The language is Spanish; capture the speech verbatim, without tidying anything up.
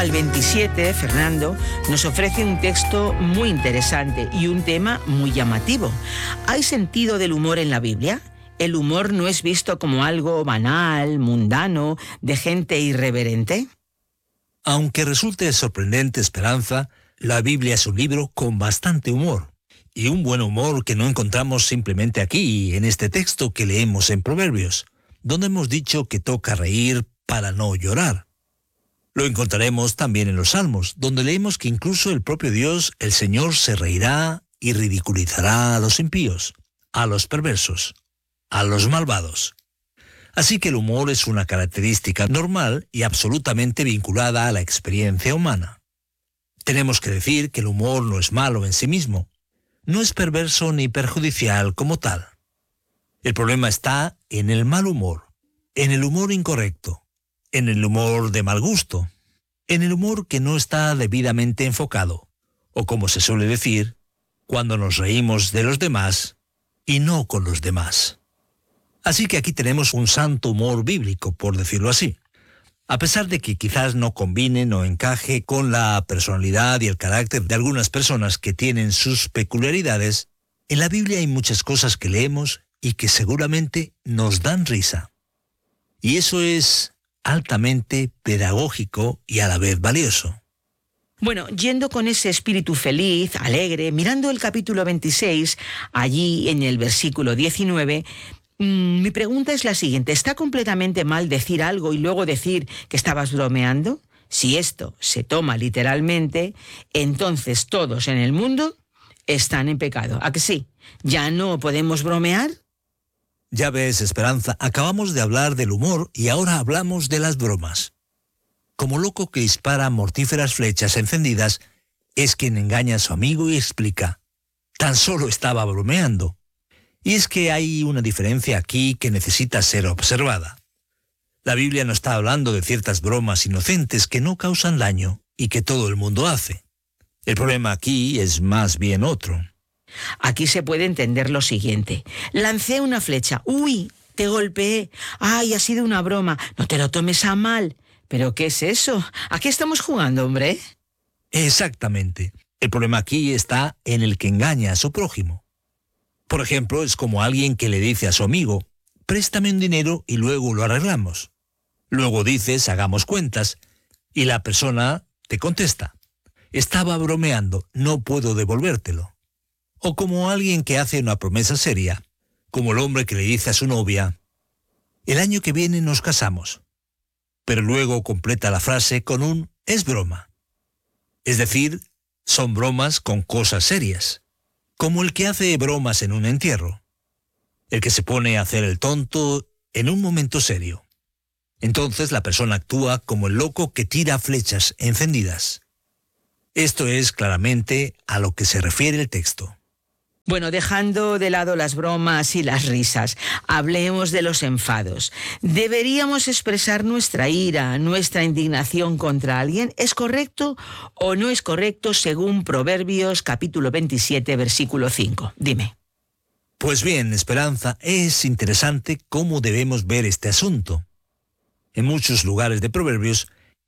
Al veintisiete, Fernando nos ofrece un texto muy interesante y un tema muy llamativo. ¿Hay sentido del humor en la Biblia? ¿El humor no es visto como algo banal, mundano, de gente irreverente? Aunque resulte sorprendente, Esperanza, la Biblia es un libro con bastante humor. Y un buen humor que no encontramos simplemente aquí, en este texto que leemos en Proverbios, donde hemos dicho que toca reír para no llorar. Lo encontraremos también en los Salmos, donde leemos que incluso el propio Dios, el Señor, se reirá y ridiculizará a los impíos, a los perversos, a los malvados. Así que el humor es una característica normal y absolutamente vinculada a la experiencia humana. Tenemos que decir que el humor no es malo en sí mismo, no es perverso ni perjudicial como tal. El problema está en el mal humor, en el humor incorrecto, en el humor de mal gusto, en el humor que no está debidamente enfocado, o como se suele decir, cuando nos reímos de los demás y no con los demás. Así que aquí tenemos un santo humor bíblico, por decirlo así. A pesar de que quizás no combine o encaje con la personalidad y el carácter de algunas personas que tienen sus peculiaridades, en la Biblia hay muchas cosas que leemos y que seguramente nos dan risa. Y eso es altamente pedagógico y a la vez valioso. Bueno, yendo con ese espíritu feliz, alegre, mirando el capítulo veintiséis, allí en el versículo diecinueve, mmm, mi pregunta es la siguiente: ¿está completamente mal decir algo y luego decir que estabas bromeando? Si esto se toma literalmente, entonces todos en el mundo están en pecado. ¿A que sí? ¿Ya no podemos bromear? Ya ves, Esperanza, acabamos de hablar del humor y ahora hablamos de las bromas. Como loco que dispara mortíferas flechas encendidas, es quien engaña a su amigo y explica: tan solo estaba bromeando. Y es que hay una diferencia aquí que necesita ser observada. La Biblia no está hablando de ciertas bromas inocentes que no causan daño y que todo el mundo hace. El problema aquí es más bien otro. Aquí se puede entender lo siguiente: lancé una flecha, uy, te golpeé, ay, ha sido una broma, no te lo tomes a mal. ¿Pero qué es eso? ¿A qué estamos jugando, hombre? Exactamente. El problema aquí está en el que engaña a su prójimo. Por ejemplo, es como alguien que le dice a su amigo: préstame un dinero y luego lo arreglamos. Luego dices: hagamos cuentas, y la persona te contesta: estaba bromeando, no puedo devolvértelo. O como alguien que hace una promesa seria, como el hombre que le dice a su novia: el año que viene nos casamos. Pero luego completa la frase con un «es broma». Es decir, son bromas con cosas serias, como el que hace bromas en un entierro, el que se pone a hacer el tonto en un momento serio. Entonces la persona actúa como el loco que tira flechas encendidas. Esto es claramente a lo que se refiere el texto. Bueno, dejando de lado las bromas y las risas, hablemos de los enfados. ¿Deberíamos expresar nuestra ira, nuestra indignación contra alguien? ¿Es correcto o no es correcto según Proverbios capítulo veintisiete, versículo cinco? Dime. Pues bien, Esperanza, es interesante cómo debemos ver este asunto. En muchos lugares de Proverbios